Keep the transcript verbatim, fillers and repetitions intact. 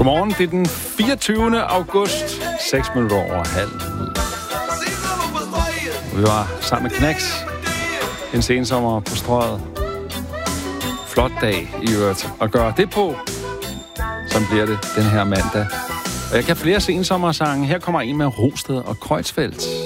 Godmorgen, det er den fireogtyvende august, seks minutter over halv. Vi var sammen med Knacks en sensommer på Strøget. Flot dag i øvrigt at gøre det på. Sådan bliver det den her mandag. Og jeg kan flere sensommersange. Her kommer en med Rosted og Kreuzfeldt.